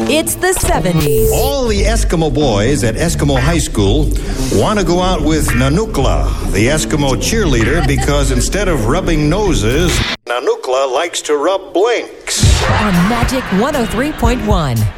It's the 70s. All the Eskimo boys at Eskimo High School want to go out with Nanukla, the Eskimo cheerleader, because instead of rubbing noses, Nanukla likes to rub blinks. On Magic 103.1.